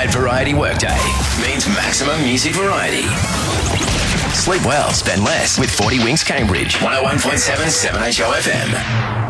Wide variety workday means maximum music variety. Sleep well, spend less with 40 Winks Cambridge. 101.7 7HO FM.